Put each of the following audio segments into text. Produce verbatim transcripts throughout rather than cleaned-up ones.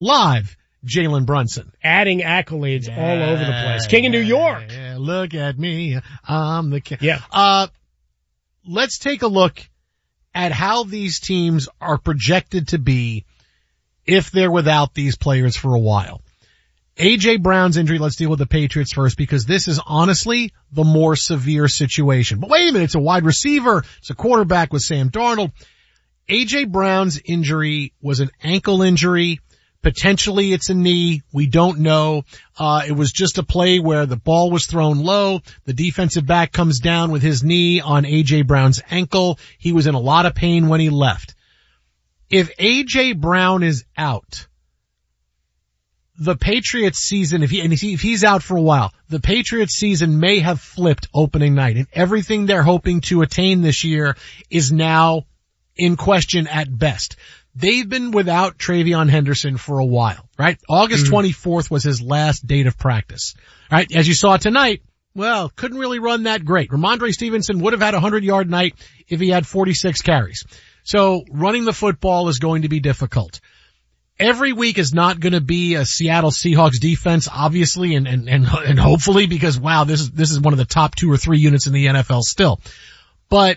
live Jalen Brunson. Adding accolades yeah, all over the place. King of New York. Yeah, look at me. I'm the king. Yeah. Uh, let's take a look at how these teams are projected to be if they're without these players for a while. A J. Brown's injury, let's deal with the Patriots first because this is honestly the more severe situation. But wait a minute, it's a wide receiver, it's a quarterback with Sam Darnold. A J. Brown's injury was an ankle injury. Potentially it's a knee. We don't know. Uh, it was just a play where the ball was thrown low. The defensive back comes down with his knee on A J. Brown's ankle. He was in a lot of pain when he left. If A J. Brown is out, the Patriots season, if he, and if he's out for a while, the Patriots season may have flipped opening night, and everything they're hoping to attain this year is now in question at best. They've been without Travion Henderson for a while, right? August mm-hmm. twenty-fourth was his last date of practice, right? As you saw tonight, well, couldn't really run that great. Ramondre Stevenson would have had a hundred-yard night if he had forty-six carries. So running the football is going to be difficult. Every week is not going to be a Seattle Seahawks defense, obviously, and, and, and, and hopefully because, wow, this is, this is one of the top two or three units in the N F L still. But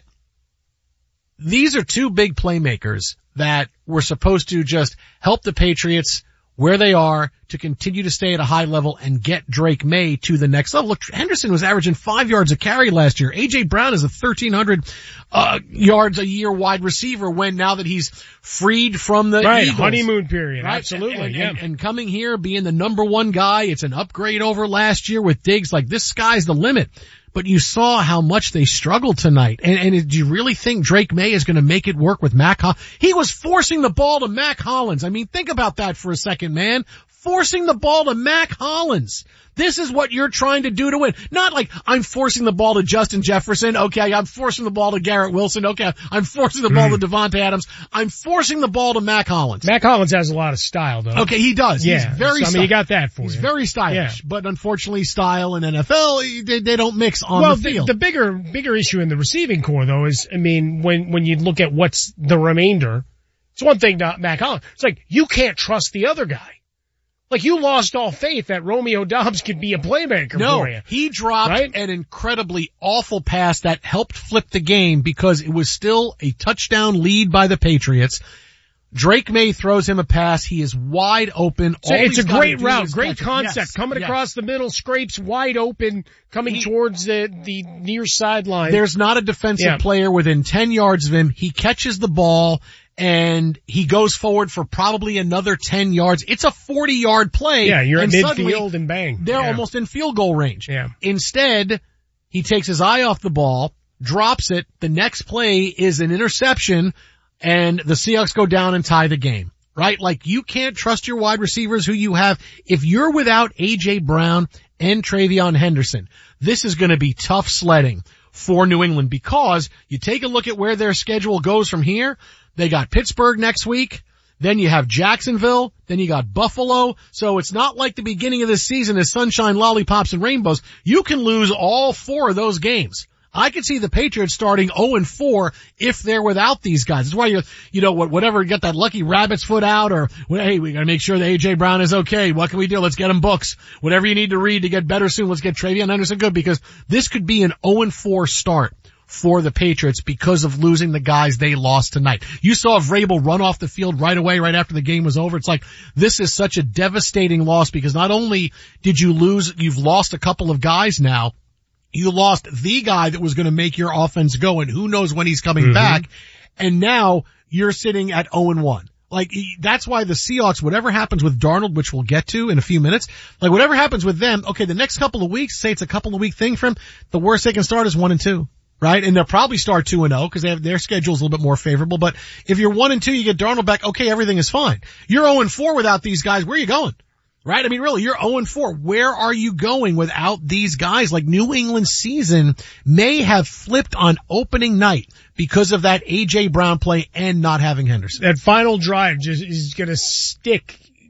these are two big playmakers that were supposed to just help the Patriots where they are to continue to stay at a high level and get Drake May to the next level. Look, Henderson was averaging five yards a carry last year. A J. Brown is a thirteen hundred uh, yards a year wide receiver when now that he's freed from the right, Eagles. honeymoon period. Right? Absolutely. And, yeah. and, and coming here, being the number one guy, it's an upgrade over last year with Diggs. Like, this sky's the limit. But you saw how much they struggled tonight. And, and do you really think Drake May is going to make it work with Mac Hollins? He was forcing the ball to Mac Hollins. I mean, think about that for a second, man. Forcing the ball to Mac Hollins. This is what you're trying to do to win. Not like, I'm forcing the ball to Justin Jefferson. Okay, I'm forcing the ball to Garrett Wilson. Okay, I'm forcing the ball mm. to Devontae Adams. I'm forcing the ball to Mac Hollins. Mac Hollins has a lot of style, though. Okay, he does. Yeah, He's very so, I mean, you got that for He's you. very stylish. Yeah. But unfortunately, style and N F L, they, they don't mix on well, the field. The, the bigger, bigger issue in the receiving core, though, is, I mean, when, when you look at what's the remainder, it's one thing to Mac Hollins. It's like, you can't trust the other guy. Like, you lost all faith that Romeo Doubs could be a playmaker no, for you. He dropped right? an incredibly awful pass that helped flip the game because it was still a touchdown lead by the Patriots. Drake May throws him a pass. He is wide open. So it's a great route, great concept. Yes, coming yes. across the middle, scrapes wide open, coming he, towards the, the near sideline. There's not a defensive yeah. player within ten yards of him. He catches the ball and he goes forward for probably another ten yards. It's a forty yard play. Yeah, you're and at midfield and bang. They're yeah. almost in field goal range. Yeah. Instead, he takes his eye off the ball, drops it. The next play is an interception and the Seahawks go down and tie the game. Right? Like, you can't trust your wide receivers who you have. If you're without A J. Brown and Travion Henderson, this is going to be tough sledding for New England because you take a look at where their schedule goes from here. They got Pittsburgh next week. Then you have Jacksonville. Then you got Buffalo. So it's not like the beginning of this season is sunshine, lollipops, and rainbows. You can lose all four of those games. I could see the Patriots starting oh and four if they're without these guys. That's why you, you know, whatever, get that lucky rabbit's foot out or, hey, we gotta make sure that A J. Brown is okay. What can we do? Let's get him books. Whatever you need to read to get better soon, let's get Travion Henderson good because this could be an oh and four start for the Patriots because of losing the guys they lost tonight. You saw Vrabel run off the field right away, right after the game was over. It's like, this is such a devastating loss because not only did you lose, you've lost a couple of guys now, you lost the guy that was going to make your offense go, and who knows when he's coming mm-hmm. back. And now you're sitting at oh and one. Like, that's why the Seahawks, whatever happens with Darnold, which we'll get to in a few minutes, like whatever happens with them, okay, the next couple of weeks, say it's a couple of week thing for him, the worst they can start is one and two. Right? And they'll probably start two and oh because they have their schedule's a little bit more favorable. But if you're one and two, you get Darnold back, okay, everything is fine. You're oh and four without these guys. Where are you going? Right? I mean, really, you're oh and four. Where are you going without these guys? Like, New England's season may have flipped on opening night because of that A J. Brown play and not having Henderson. That final drive just is going to stick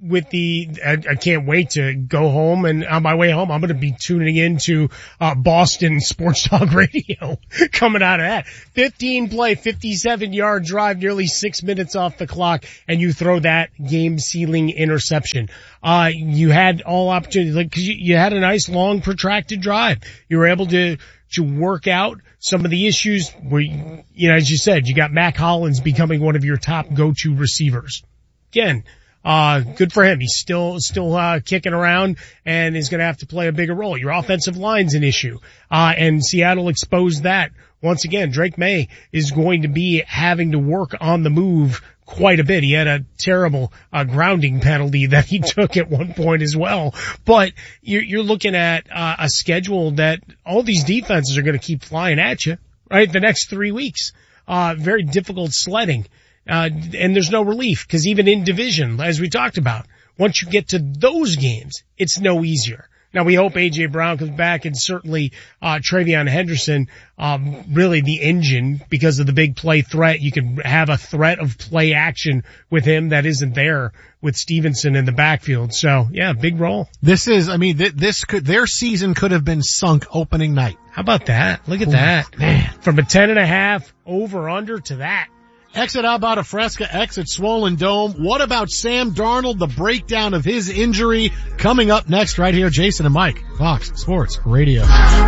with the, I, I can't wait to go home, and on my way home, I'm going to be tuning into, uh, Boston Sports Talk Radio coming out of that. fifteen play, fifty-seven yard drive, nearly six minutes off the clock, and you throw that game sealing interception. Uh, you had all opportunities, like, cause you, you had a nice long protracted drive. You were able to, to work out some of the issues where, you, you know, as you said, you got Mac Hollins becoming one of your top go-to receivers. Again, uh, good for him. He's still, still, uh, kicking around and is going to have to play a bigger role. Your offensive line's an issue. Uh, and Seattle exposed that. Once again, Drake May is going to be having to work on the move quite a bit. He had a terrible, uh, grounding penalty that he took at one point as well. But you're, you're looking at, uh, a schedule that all these defenses are going to keep flying at you, right? The next three weeks. Uh, very difficult sledding. Uh, and there's no relief, because even in division, as we talked about, once you get to those games, it's no easier. Now we hope A J Brown comes back, and certainly, uh, Travion Henderson, um, really the engine because of the big play threat. You can have a threat of play action with him that isn't there with Stevenson in the backfield. So yeah, big role. This is, I mean, th- this could, their season could have been sunk opening night. How about that? Look at Ooh, that. Man. From a ten and a half over under to that. Exit Alberta Fresca, exit Swollen Dome. What about Sam Darnold? The breakdown of his injury coming up next right here. Jason and Mike, Fox Sports Radio.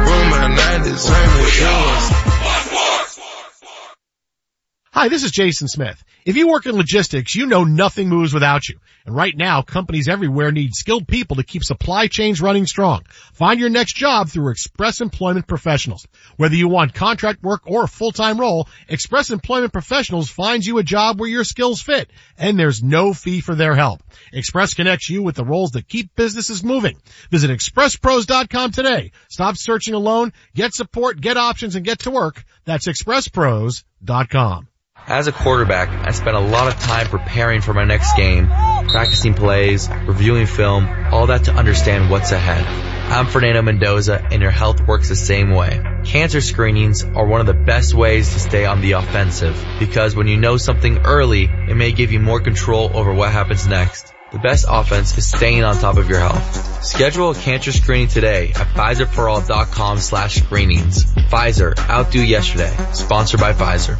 Hi, this is Jason Smith. If you work in logistics, you know nothing moves without you. And right now, companies everywhere need skilled people to keep supply chains running strong. Find your next job through Express Employment Professionals. Whether you want contract work or a full-time role, Express Employment Professionals finds you a job where your skills fit, and there's no fee for their help. Express connects you with the roles that keep businesses moving. Visit express pros dot com today. Stop searching alone. Get support, get options, and get to work. That's express pros dot com. As a quarterback, I spent a lot of time preparing for my next game, practicing plays, reviewing film, all that to understand what's ahead. I'm Fernando Mendoza, and your health works the same way. Cancer screenings are one of the best ways to stay on the offensive, because when you know something early, it may give you more control over what happens next. The best offense is staying on top of your health. Schedule a cancer screening today at Pfizer for all dot com slash screenings. Pfizer, outdo yesterday. Sponsored by Pfizer.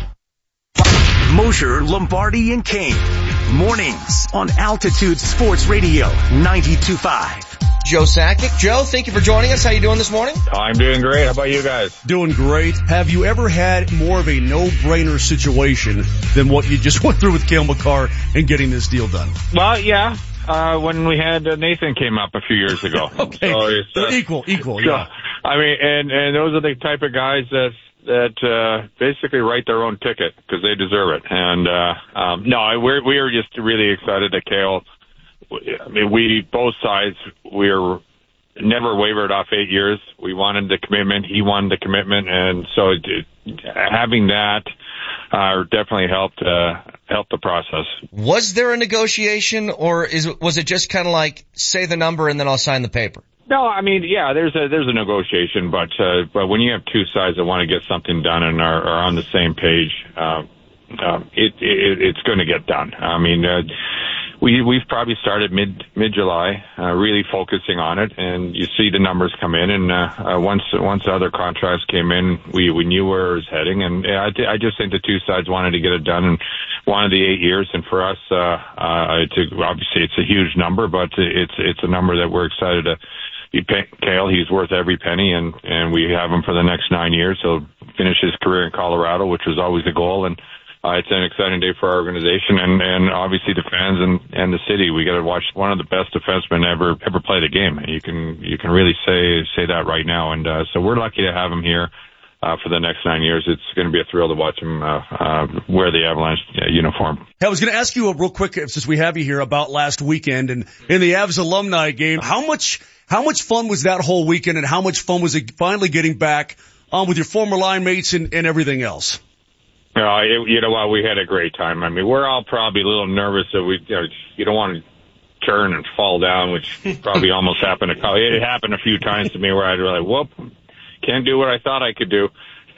Mosher, Lombardi, and Kane. Mornings on Altitude Sports Radio ninety-two point five. Joe Sakic. Joe, thank you for joining us. How you doing this morning? I'm doing great. How about you guys? Doing great. Have you ever had more of a no-brainer situation than what you just went through with Cale Makar and getting this deal done? Well, yeah. Uh, when we had uh, Nathan came up a few years ago. Okay. So it's, uh, equal, equal, so, yeah. I mean, and, and those are the type of guys that that uh basically write their own ticket because they deserve it. And uh um no, we're we are just really excited that Cale. I mean, we both sides we're never wavered off eight years. We wanted the commitment. He wanted the commitment, and so it, having that uh definitely helped uh help the process. Was there a negotiation, or is was it just kind of like say the number and then I'll sign the paper? No, I mean, yeah, there's a there's a negotiation, but uh, but when you have two sides that want to get something done and are, are on the same page, uh, uh, it, it it's going to get done. I mean, uh, we we've probably started mid mid July, uh, really focusing on it, and you see the numbers come in, and uh, uh, once once the other contracts came in, we we knew where it was heading, and I I just think the two sides wanted to get it done and wanted the eight years, and for us, uh, uh, to obviously it's a huge number, but it's it's a number that we're excited to. He pay, Cale, he's worth every penny, and, and we have him for the next nine years. He'll finish his career in Colorado, which was always the goal, and uh, it's an exciting day for our organization and, and obviously the fans and, and the city. We got to watch one of the best defensemen ever ever play the game. You can you can really say say that right now, and uh, so we're lucky to have him here. Uh, for the next nine years, it's going to be a thrill to watch him uh, uh, wear the Avalanche uh, uniform. Hey, I was going to ask you a real quick, since we have you here, about last weekend and in the Avs alumni game. How much how much fun was that whole weekend, and how much fun was it finally getting back on with your former line mates and, and everything else? Uh, it, you know what? We had a great time. I mean, we're all probably a little nervous that we, you know, you don't want to turn and fall down, which probably almost happened. To, it happened a few times to me where I'd be like, whoop. Can't do what I thought I could do.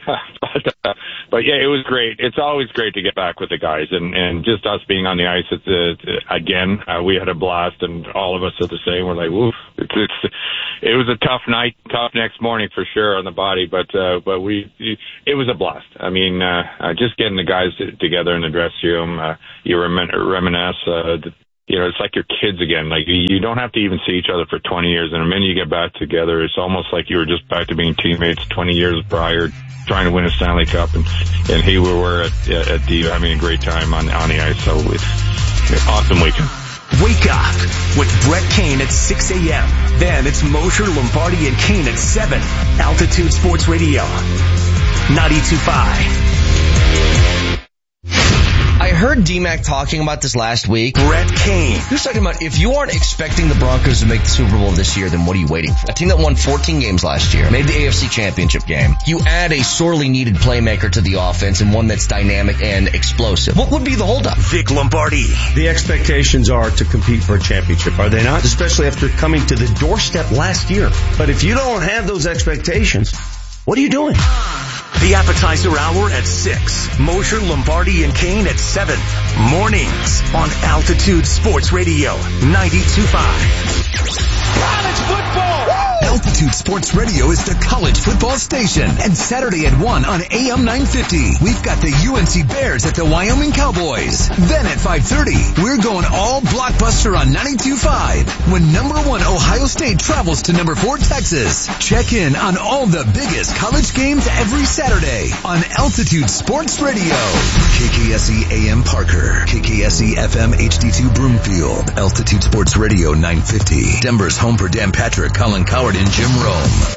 but, uh, but yeah, it was great. It's always great to get back with the guys, and, and just us being on the ice. It's, uh, again, uh, we had a blast, and all of us are the same. We're like, woof. It's, it's, it was a tough night, tough next morning for sure on the body, but, uh, but we, it was a blast. I mean, uh, uh just getting the guys together in the dressing room, uh, you remin- reminisce, uh, the, you know, it's like your kids again. Like, you don't have to even see each other for twenty years. And the minute you get back together, it's almost like you were just back to being teammates twenty years prior, trying to win a Stanley Cup. And, and here we were at, at D, having a great time on, on the ice. So it's an awesome weekend. Wake up with Brett Kane at six a.m. Then it's Mosher, Lombardi, and Kane at seven. Altitude Sports Radio, ninety-two point five. I heard D-Mac talking about this last week. Brett Kane. He was talking about, if you aren't expecting the Broncos to make the Super Bowl this year, then what are you waiting for? A team that won fourteen games last year, made the A F C Championship game. You add a sorely needed playmaker to the offense and one that's dynamic and explosive. What would be the holdup? Vic Lombardi. The expectations are to compete for a championship, are they not? Especially after coming to the doorstep last year. But if you don't have those expectations, what are you doing? The appetizer hour at six. Mosher, Lombardi, and Kane at seven. Mornings on Altitude Sports Radio, ninety-two point five. College football! Woo! Altitude Sports Radio is the college football station. And Saturday at one on A M nine fifty, we've got the U N C Bears at the Wyoming Cowboys. Then at five thirty, we're going all blockbuster on ninety-two point five when number one Ohio State travels to number four Texas. Check in on all the biggest college games every Saturday on Altitude Sports Radio. K K S E A M Parker, K K S E F M H D two Broomfield, Altitude Sports Radio nine fifty. Denver's home for Dan Patrick, Colin Coward, and Jim Rome.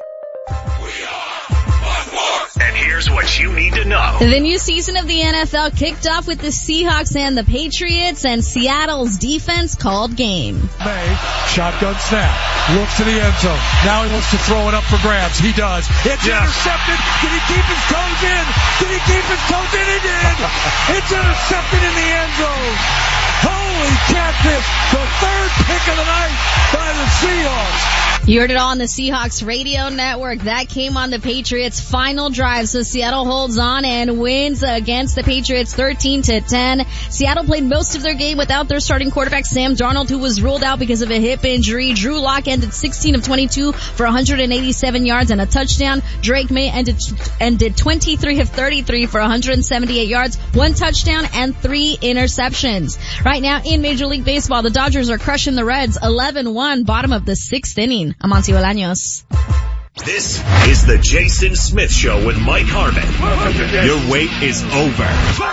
And here's what you need to know. The new season of the N F L kicked off with the Seahawks and the Patriots, and Seattle's defense called game. May, shotgun snap, looks to the end zone. Now he wants to throw it up for grabs. He does. It's yeah. intercepted. Did he keep his toes in? Did he keep his toes in? He did. It's intercepted in the end zone. Holy catfish. The third pick of the night by the Seahawks. You heard it all on the Seahawks radio network. That came on the Patriots' final drive. So Seattle holds on and wins against the Patriots thirteen to ten. Seattle played most of their game without their starting quarterback, Sam Darnold, who was ruled out because of a hip injury. Drew Lock ended sixteen of twenty-two for one hundred eighty-seven yards and a touchdown. Drake May ended, ended twenty-three of thirty-three for one hundred seventy-eight yards, one touchdown, and three interceptions. Right now in Major League Baseball, the Dodgers are crushing the Reds eleven one, bottom of the sixth inning. Amancio Bolaños. This is the Jason Smith Show with Mike Harmon. Your wait is over.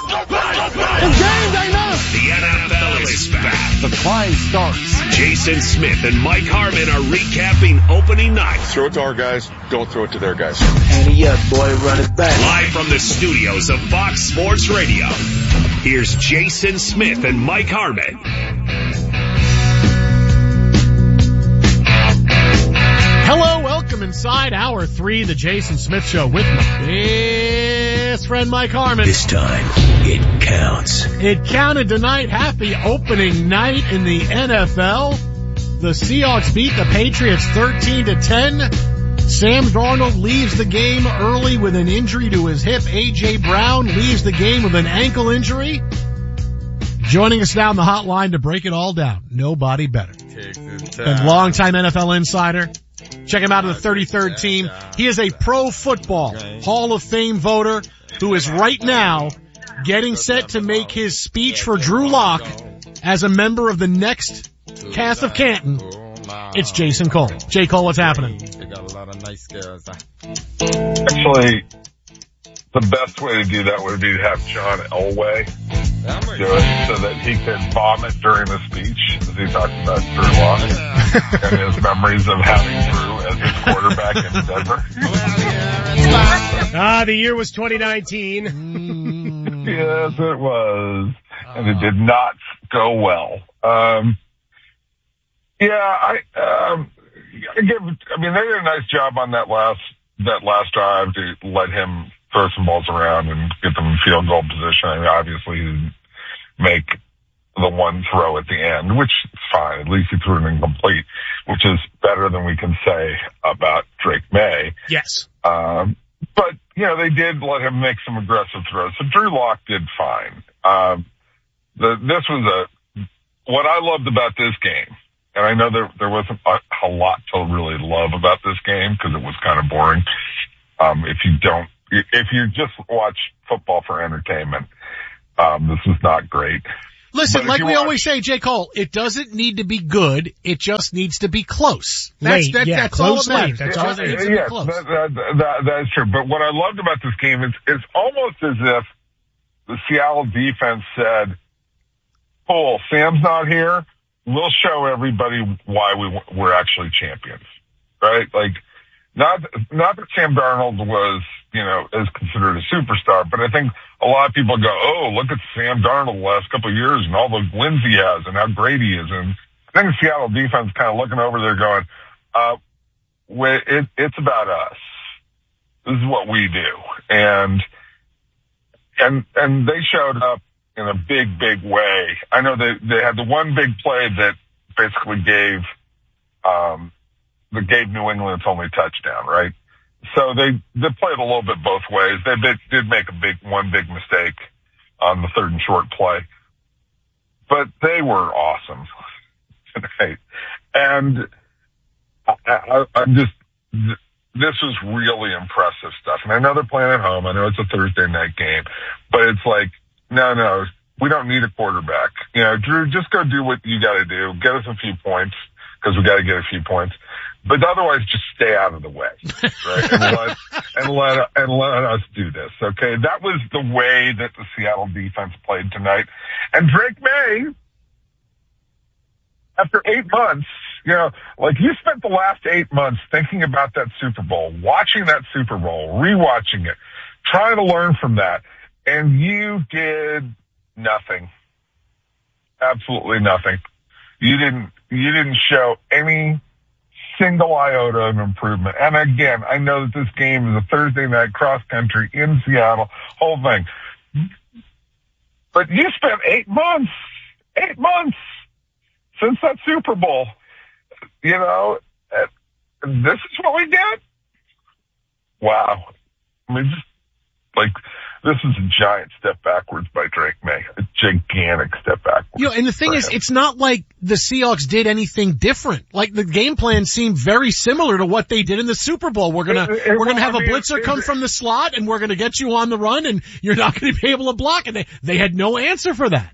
The N F L is back. The climb starts. Jason Smith and Mike Harmon are recapping opening night. Throw it to our guys. Don't throw it to their guys. Andy up, boy. Run it back. Live from the studios of Fox Sports Radio. Here's Jason Smith and Mike Harmon. Hello, welcome inside hour three, the Jason Smith Show with my best friend Mike Harmon. This time, it counts. It counted tonight. Happy opening night in the N F L. The Seahawks beat the Patriots thirteen to ten. Sam Darnold leaves the game early with an injury to his hip. A J Brown leaves the game with an ankle injury. Joining us now on the hotline to break it all down, nobody better than longtime N F L insider. Check him out of the thirty-third team. He is a Pro Football Hall of Fame voter who is right now getting set to make his speech for Drew Lock as a member of the next cast of Canton. It's Jason Cole. J. Cole, what's happening? Actually, the best way to do that would be to have John Elway do it so that he could vomit during the speech as he talks about Drew Lock and his memories of having Drew as his quarterback in Denver. Ah, the year was twenty nineteen. Yes, it was. And it did not go well. Um, yeah, I, um, I give, I mean, they did a nice job on that last, that last drive to let him throw some balls around and get them in field goal position. I mean, obviously he didn't make the one throw at the end, which is fine. At least he threw it incomplete, which is better than we can say about Drake May. Yes. Um, but, you know, they did let him make some aggressive throws. So Drew Lock did fine. Um, the, this was a, what I loved about this game, and I know there, there wasn't a, a lot to really love about this game because it was kind of boring. Um, if you don't, if you just watch football for entertainment, um, this is not great. Listen, like we watch, always say, J. Cole, it doesn't need to be good. It just needs to be close. That's, late, that, yeah, that's close all that matters. Late. That's it all just that needs is. to be yes, close. that, that, that, that is true. But what I loved about this game is it's almost as if the Seattle defense said, Cole, Sam's not here. We'll show everybody why we, we're actually champions. Right? Like, not, not that Sam Darnold was, you know, is considered a superstar, but I think a lot of people go, oh, look at Sam Darnold the last couple of years and all the wins he has and how great he is. And I think the Seattle defense kind of looking over there going, uh, it, it's about us. This is what we do. And, and, and they showed up in a big, big way. I know they, they had the one big play that basically gave, um, that gave New England its only touchdown, right? So they, they played a little bit both ways. They did, did make a big, one big mistake on the third and short play, but they were awesome tonight. And I, I, I'm just, this was really impressive stuff. And I know they're playing at home. I know it's a Thursday night game, but it's like, no, no, we don't need a quarterback. You know, Drew, just go do what you got to do. Get us a few points because we got to get a few points. But otherwise, just stay out of the way, right? and, let, and let and let us do this, okay? That was the way that the Seattle defense played tonight. And Drake May, after eight months, you know, like you spent the last eight months thinking about that Super Bowl, watching that Super Bowl, rewatching it, trying to learn from that, and you did nothing, absolutely nothing. You didn't. You didn't show any single iota of improvement. And again, I know that this game is a Thursday night cross country in Seattle, whole thing. But you spent eight months, eight months since that Super Bowl. You know, this is what we get? Wow. I mean, just like, this is a giant step backwards by Drake May. A gigantic step backwards. You know, and the thing is, him. It's not like the Seahawks did anything different. Like the game plan seemed very similar to what they did in the Super Bowl. We're gonna, it, it, we're gonna have I mean, a blitzer it, come it, from the slot and we're gonna get you on the run and you're not gonna be able to block. And they, they had no answer for that.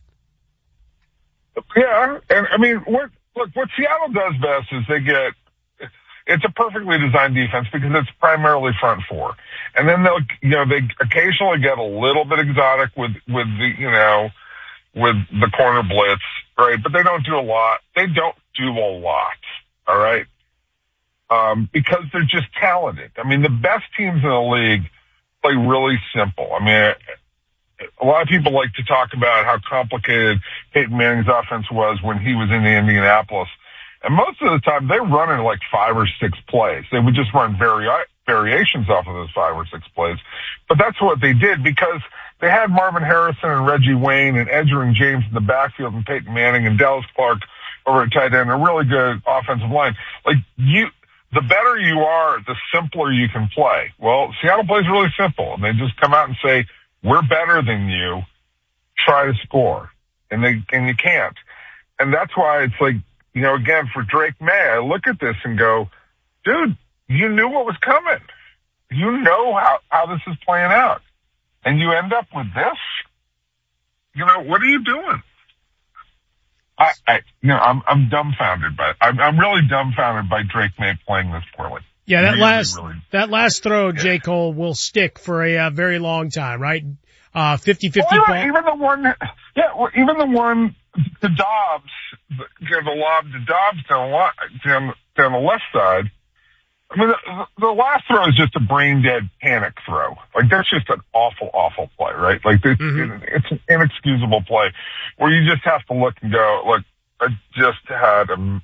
Yeah. And I mean, what, look, what Seattle does best is they get, it's a perfectly designed defense because it's primarily front four. And then they'll, you know, they occasionally get a little bit exotic with, with the, you know, with the corner blitz, right? But they don't do a lot. They don't do a lot, all right? Um, because they're just talented. I mean, the best teams in the league play really simple. I mean, a lot of people like to talk about how complicated Peyton Manning's offense was when he was in Indianapolis. And most of the time, they run in like five or six plays. They would just run vari- variations off of those five or six plays. But that's what they did because they had Marvin Harrison and Reggie Wayne and Edgerrin James in the backfield and Peyton Manning and Dallas Clark over at tight end, a really good offensive line. Like you, the better you are, the simpler you can play. Well, Seattle plays really simple, and they just come out and say, "We're better than you. Try to score," and they and you can't. And that's why it's like. You know, again, for Drake May, I look at this and go, dude, you knew what was coming. You know how, how this is playing out. And you end up with this? You know, what are you doing? I, I you know, I'm, I'm dumbfounded by it. I'm, I'm really dumbfounded by Drake May playing this poorly. Yeah, that really, last, really. that last throw, yeah. J. Cole, will stick for a uh, very long time, right? Uh, fifty-fifty well, ball. Even the one, yeah, well, even the one, the Dobbs, the, you know, the lob to Dobbs down, down, down the left side. I mean, the, the last throw is just a brain dead panic throw. Like that's just an awful, awful play, right? Like this, mm-hmm. it, it's an inexcusable play where you just have to look and go, look, I just had a,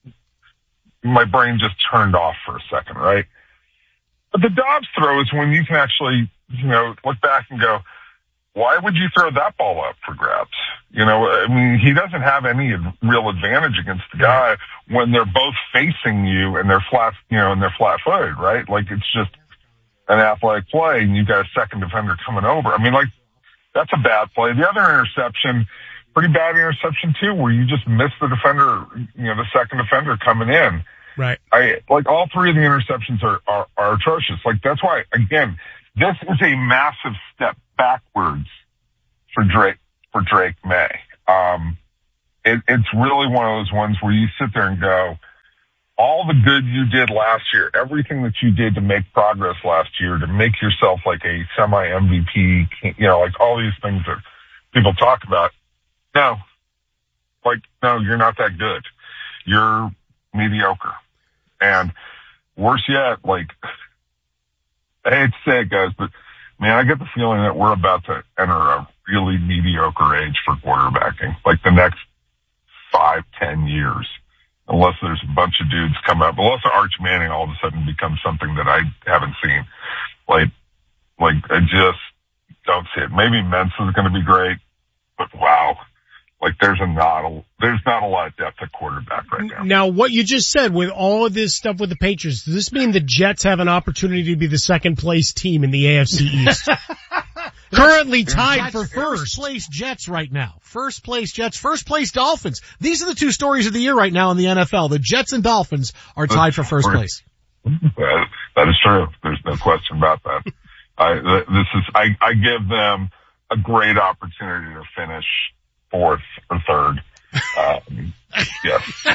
my brain just turned off for a second, right? But the Dobbs throw is when you can actually, you know, look back and go, why would you throw that ball up for grabs? You know, I mean, he doesn't have any real advantage against the guy when they're both facing you and they're flat, you know, and they're flat-footed, right? Like it's just, an athletic play and you've got a second defender coming over. I mean, like, that's a bad play. The other interception, pretty bad interception too, where you just miss the defender, you know, the second defender coming in. Right. I, like, all three of the interceptions are, are, are atrocious. Like, that's why, again, this is a massive step backwards for Drake, for Drake May. Um, it, it's really one of those ones where you sit there and go, all the good you did last year, everything that you did to make progress last year, to make yourself like a semi-M V P, you know, like all these things that people talk about. No, like, no, you're not that good. You're mediocre. And worse yet, like, I hate to say it, guys, but man, I get the feeling that we're about to enter a really mediocre age for quarterbacking, like the next five, ten years. Unless there's a bunch of dudes come up, unless Arch Manning all of a sudden becomes something that I haven't seen. Like, like I just don't see it. Maybe Mensa is going to be great, but wow. Like there's a not a, there's not a lot of depth at quarterback right now. Now, what you just said with all of this stuff with the Patriots, does this mean the Jets have an opportunity to be the second place team in the A F C East? Currently tied for first. First place Jets right now. First place Jets, first place Dolphins. These are the two stories of the year right now in the N F L. The Jets and Dolphins are tied for first place. That, that is true. There's no question about that. I, this is, I, I give them a great opportunity to finish fourth or third. Um, yes.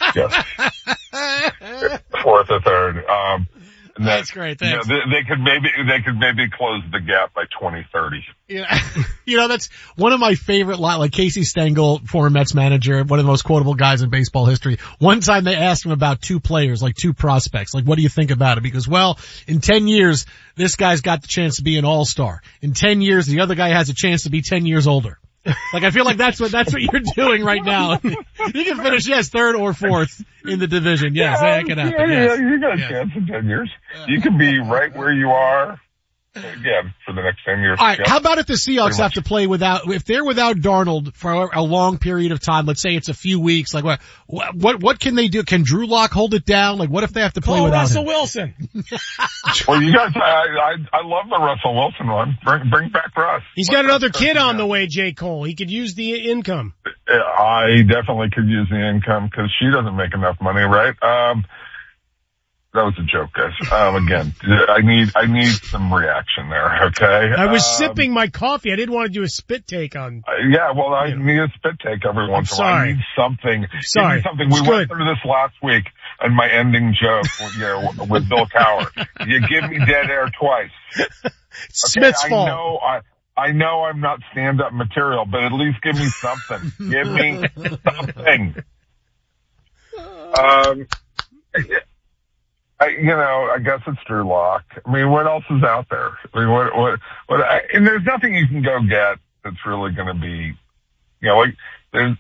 Yes. Fourth or third. Um, And that's that, great. Thanks. You know, they, they could maybe, they could maybe close the gap by twenty thirty. Yeah. You know, that's one of my favorite, like Casey Stengel, former Mets manager, one of the most quotable guys in baseball history. One time they asked him about two players, like two prospects. Like, what do you think about it? Because, well, in ten years, this guy's got the chance to be an all-star. In ten years, the other guy has a chance to be ten years older. Like, I feel like that's what, that's what you're doing right now. You can finish, yes, third or fourth in the division. Yes, yeah, that can happen. Yeah, yes. yeah, you got a yes. chance in ten years. You can be right where you are again for the next ten years. All right. Yeah. How about if the Seahawks have to play without, if they're without Darnold for a long period of time, let's say it's a few weeks, like what, what, what can they do? Can Drew Lock hold it down? Like what if they have to play Call without Russell him? Wilson. Well, you guys, I, I, I love the Russell Wilson one. Bring, bring back Russ. He's got another kid on the way, J. Cole. He could use the income. I definitely could use the income because she doesn't make enough money, right? Um, that was a joke, guys. Um, again, I need, I need some reaction there, okay? I was um, sipping my coffee. I didn't want to do a spit take on. Uh, yeah, well, I you know. need a spit take every once in a while. I need something. Sorry. Need something. We it's went good. through this last week and my ending joke, you know, with Bill Cowher. You give me dead air twice. Okay, Smith's I fault. know, I, I know I'm not stand-up material, but at least give me something. Give me something. Um, I, you know, I guess it's Drew Lock. I mean, what else is out there? I mean, what, what, what, I, and there's nothing you can go get that's really going to be, you know, like, there's,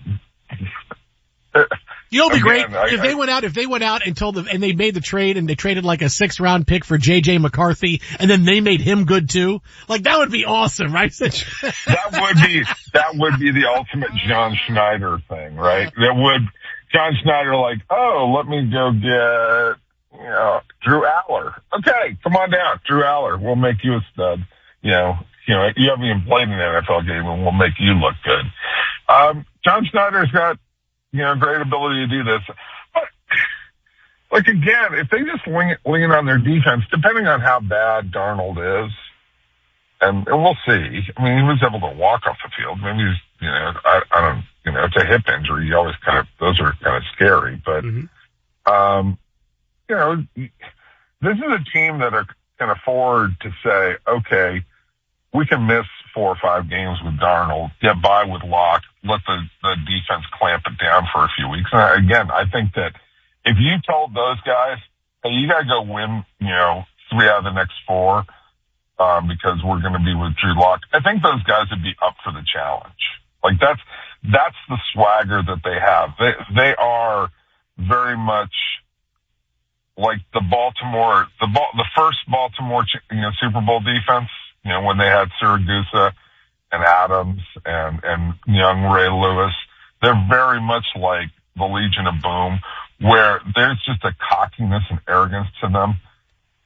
You know, it'd be great I, if I, they went out, if they went out and told them, and they made the trade and they traded like a six round pick for J J McCarthy and then they made him good too. Like that would be awesome, right? That would be, that would be the ultimate John Schneider thing, right? That would, John Schneider like, oh, let me go get, you know, Drew Aller. Okay, come on down, Drew Aller. We'll make you a stud. You know, you know, you haven't even played an N F L game and we'll make you look good. Um, John Schneider's got, you know, great ability to do this. But, like, again, if they just lean, lean on their defense, depending on how bad Darnold is, and, and we'll see. I mean, he was able to walk off the field. Maybe he's, you know, I, I don't, you know, it's a hip injury. You always kind of, those are kind of scary. But, mm-hmm. um, you know, this is a team that are, can afford to say, okay, we can miss four or five games with Darnold, get by with Locke, let the, the defense clamp it down for a few weeks. And again, I think that if you told those guys, hey, you gotta go win, you know, three out of the next four, um, because we're going to be with Drew Lock, I think those guys would be up for the challenge. Like that's, that's the swagger that they have. They, they are very much like the Baltimore, the ball, the first Baltimore, you know, Super Bowl defense. You know, when they had Siragusa and Adams and, and young Ray Lewis, they're very much like the Legion of Boom, where there's just a cockiness and arrogance to them.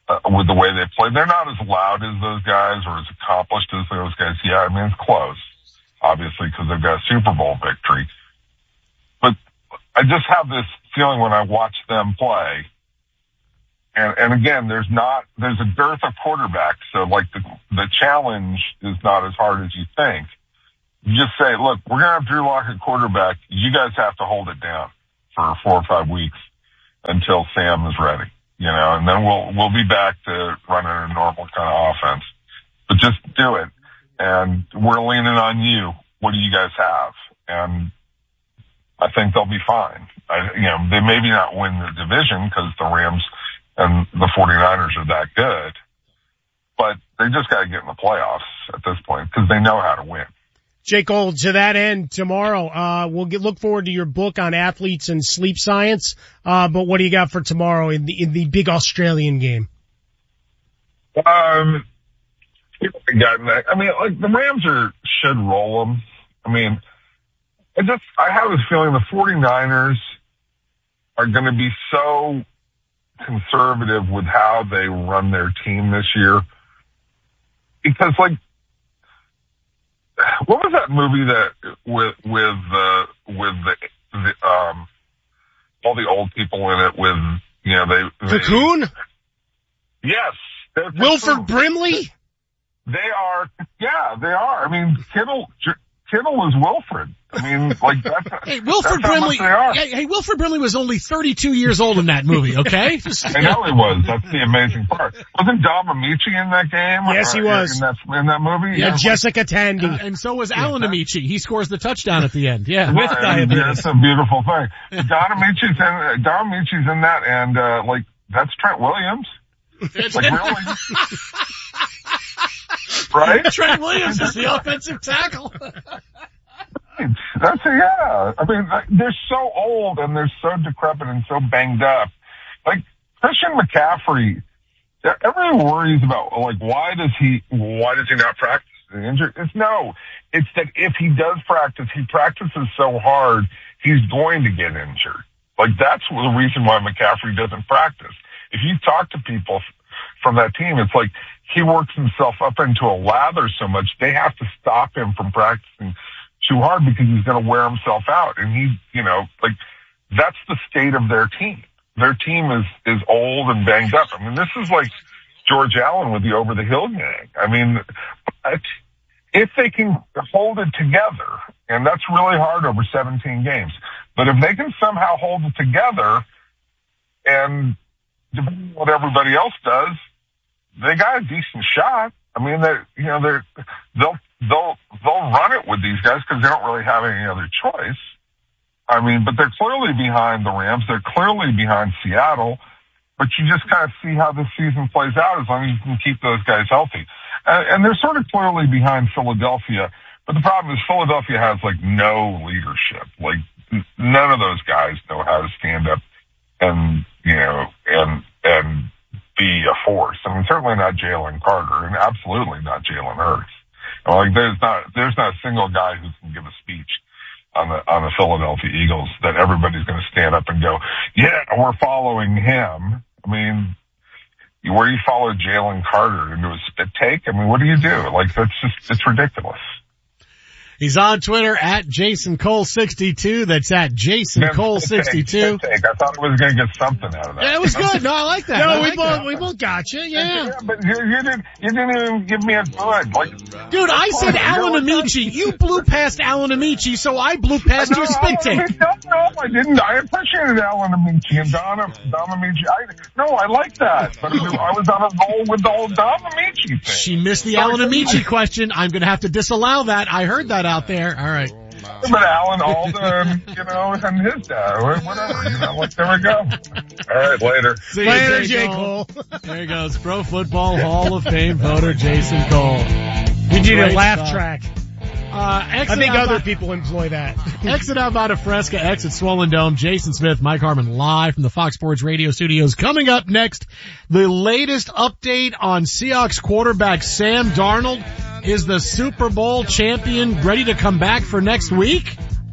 uh, with the way they play. They're not as loud as those guys or as accomplished as those guys. Yeah, I mean, it's close, obviously, because they've got a Super Bowl victory. But I just have this feeling when I watch them play, and, and again, there's not, there's a dearth of quarterbacks, so like the, the challenge is not as hard as you think. You just say, look, we're going to have Drew Lock at quarterback. You guys have to hold it down for four or five weeks until Sam is ready, you know, and then we'll, we'll be back to running a normal kind of offense. But just do it. And we're leaning on you. What do you guys have? And I think they'll be fine. I, you know, they maybe not win the division because the Rams and the 49ers are that good, but they just got to get in the playoffs at this point because they know how to win. Jake Cole, to that end, tomorrow, uh, we'll get, look forward to your book on athletes and sleep science. Uh, but what do you got for tomorrow in the, in the big Australian game? Um, I mean, like the Rams are, should roll them. I mean, I just, I have this feeling the 49ers are going to be so conservative with how they run their team this year. Because like, what was that movie that with with uh, with the, the um all the old people in it with you know they, they Cocoon? Yes, Wilford Brimley. They are, yeah, they are. I mean, Kittle Kittle is Wilford. I mean, like that's hey Wilford that's Brimley. Hey, hey, Wilford Brimley was only thirty-two years old in that movie. Okay, I know he was. That's the amazing part. Wasn't Dom Amici in that game? Yes, he was in that in that movie. Yeah, yeah. Jessica Tandy, uh, and so was Alan yeah. Amici. He scores the touchdown at the end. Yeah, with diabetes. That's a beautiful thing. Don Amici's in Don Amici's in that, and uh like that's Trent Williams. Like really. Right? Trent Williams is the offensive tackle. That's a, yeah. I mean, they're so old and they're so decrepit and so banged up. Like Christian McCaffrey, everyone worries about like why does he why does he not practice the injury? It's no. It's that if he does practice, he practices so hard he's going to get injured. Like that's the reason why McCaffrey doesn't practice. If you talk to people from that team, it's like he works himself up into a lather so much they have to stop him from practicing too hard because he's going to wear himself out. And he, you know, like that's the state of their team. Their team is, is old and banged up. I mean, this is like George Allen with the over the hill gang. I mean, if they can hold it together, and that's really hard over seventeen games, but if they can somehow hold it together and depending on what everybody else does, they got a decent shot. I mean, they, you know, they're, they'll, they'll, they'll run it with these guys because they don't really have any other choice. I mean, but they're clearly behind the Rams. They're clearly behind Seattle, but you just kind of see how this season plays out as long as you can keep those guys healthy. And, and they're sort of clearly behind Philadelphia, but the problem is Philadelphia has like no leadership. Like none of those guys know how to stand up and, you know, and, and be a force. I mean, certainly not Jalen Carter and absolutely not Jalen Hurts. Like there's not, there's not a single guy who can give a speech on the, on the Philadelphia Eagles that everybody's going to stand up and go, yeah, we're following him. I mean, where do you follow Jalen Carter into a spit take? I mean, what do you do? Like that's just, it's ridiculous. He's on Twitter at Jason Cole sixty-two. That's at Jason Cole sixty-two. I thought I was going to get something out of that. Yeah, it was good. No, I like that. No, I we like both that. we both got you. Yeah. yeah but you, you didn't you didn't even give me a good. Like, dude, I said Alan Amici. You blew past Alan Amici, so I blew past no, your spit take. No, no, I didn't. I appreciated Alan Amici and Don Don Amici. I, no, I like that. But I was on a roll with the whole Don Amici thing. She missed the Alan Amici question. I'm going to have to disallow that. I heard that out there. All right. But Alan Alda, you know, and his dad, whatever, you know, like, there we go. All right, later. See you later, J. Cole. Cole. There he goes. Pro Football Hall of Fame voter Jason Cole. We need a laugh stuff. track. Uh, I think other people employ that. Exit out out of Fresca, exit Swollen Dome. Jason Smith, Mike Harmon live from the Fox Sports Radio studios. Coming up next, the latest update on Seahawks quarterback Sam Darnold. Is the Super Bowl champion ready to come back for next week?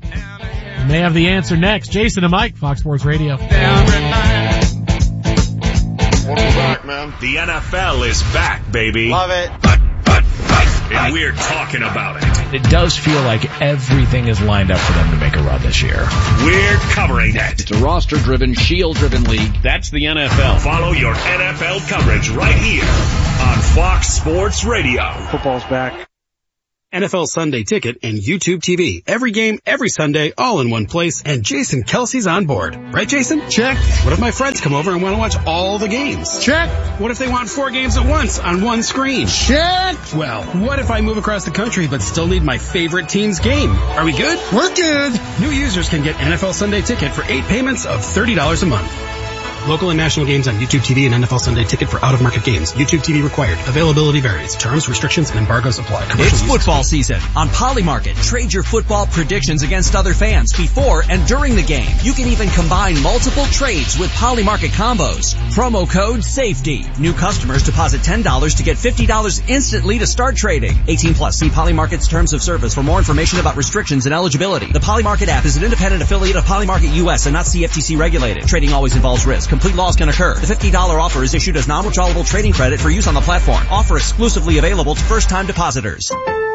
We may have the answer next. Jason and Mike, Fox Sports Radio. back, man. The N F L is back, baby. Love it. And we're talking about it. It does feel like everything is lined up for them to make a run this year. We're covering it. It's a roster-driven, shield-driven league. That's the N F L. Follow your N F L coverage right here on Fox Sports Radio. Football's back. N F L Sunday Ticket and YouTube T V. Every game, every Sunday, all in one place, and Jason Kelsey's on board. Right, Jason? Check. What if my friends come over and want to watch all the games? Check. What if they want four games at once on one screen? Check. Well, what if I move across the country but still need my favorite team's game? Are we good? We're good. New users can get N F L Sunday Ticket for eight payments of thirty dollars a month. Local and national games on YouTube T V and N F L Sunday Ticket for out-of-market games. YouTube T V required. Availability varies. Terms, restrictions, and embargoes apply. It's football season. On Polymarket, trade your football predictions against other fans before and during the game. You can even combine multiple trades with Polymarket combos. Promo code SAFETY. New customers deposit ten dollars to get fifty dollars instantly to start trading. eighteen plus. See Polymarket's terms of service for more information about restrictions and eligibility. The Polymarket app is an independent affiliate of Polymarket U S and not C F T C regulated. Trading always involves risk. Complete loss can occur. The fifty dollars offer is issued as non-withdrawable trading credit for use on the platform. Offer exclusively available to first-time depositors.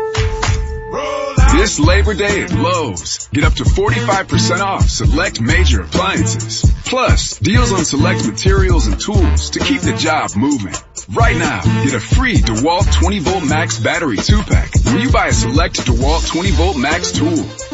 This Labor Day at Lowe's, get up to forty-five percent off select major appliances. Plus, deals on select materials and tools to keep the job moving. Right now, get a free DeWalt twenty volt Max battery two pack when you buy a select DeWalt twenty volt Max tool.